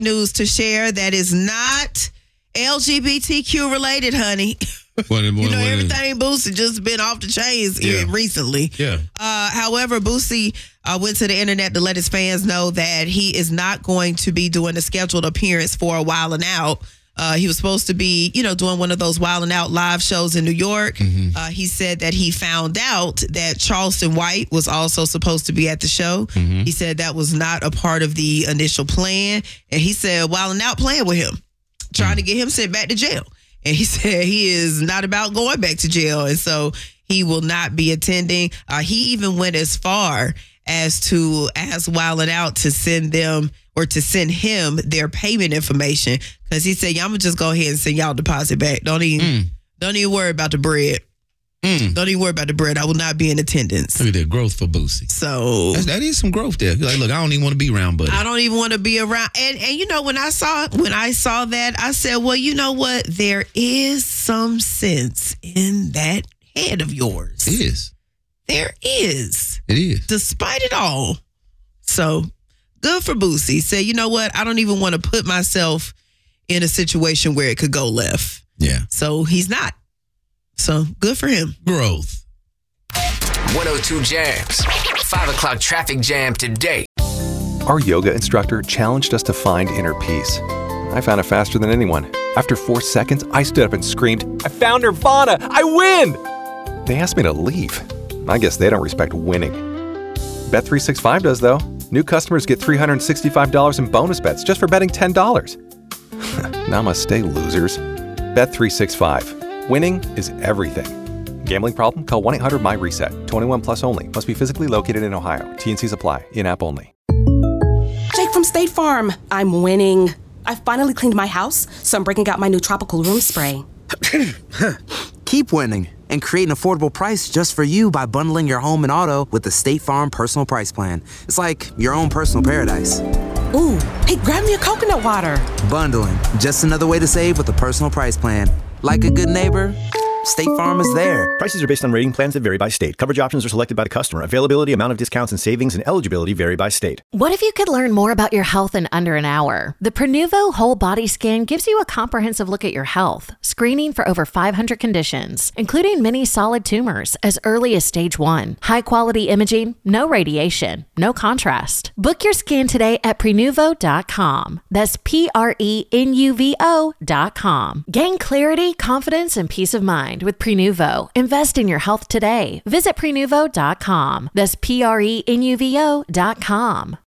news to share that is not LGBTQ related, honey. Everything Boosie just been off the chains recently. Yeah. However, Boosie went to the internet to let his fans know that he is not going to be doing a scheduled appearance for a Wild 'N Out. He was supposed to be, doing one of those Wild 'N Out live shows in New York. Mm-hmm. He said that he found out that Charleston White was also supposed to be at the show. Mm-hmm. He said that was not a part of the initial plan. And he said Wild 'N Out playing with him, trying to get him sent back to jail. And he said he is not about going back to jail. And so he will not be attending. He even went as far as to ask Wild 'N Out to send them or to send him their payment information. Because he said, I'm going to just go ahead and send y'all deposit back. Don't even worry about the bread. Don't even worry about the bread. I will not be in attendance. Look at that growth for Boosie. So that is some growth there. You're like, look, I don't even want to be around, buddy. I don't even want to be around. And when I saw that, I said, well, you know what? There is some sense in that head of yours. It is. There is. It is. Despite it all. So good for Boosie. Say, you know what? I don't even want to put myself in a situation where it could go left. Yeah. So he's not. So good for him. Growth. 102 Jams. 5 o'clock traffic jam today. Our yoga instructor challenged us to find inner peace. I found it faster than anyone. After 4 seconds, I stood up and screamed, I found Nirvana! I win! They asked me to leave. I guess they don't respect winning. Bet365 does, though. New customers get $365 in bonus bets just for betting $10. Namaste, losers. Bet365. Winning is everything. Gambling problem? Call 1-800-MY-RESET. 21 plus only. Must be physically located in Ohio. T&Cs apply. In-app only. Jake from State Farm. I'm winning. I finally cleaned my house, so I'm breaking out my new tropical room spray. Keep winning and create an affordable price just for you by bundling your home and auto with the State Farm Personal Price Plan. It's like your own personal paradise. Ooh, hey, grab me a coconut water. Bundling, just another way to save with a personal price plan. Like a good neighbor, State Farm is there. Prices are based on rating plans that vary by state. Coverage options are selected by the customer. Availability, amount of discounts and savings, and eligibility vary by state. What if you could learn more about your health in under an hour? The Prenuvo Whole Body Scan gives you a comprehensive look at your health, screening for over 500 conditions, including many solid tumors as early as stage 1. High-quality imaging, no radiation, no contrast. Book your scan today at Prenuvo.com. That's Prenuvo.com. Gain clarity, confidence, and peace of mind with Prenuvo. Invest in your health today. Visit Prenuvo.com. That's Prenuvo.com.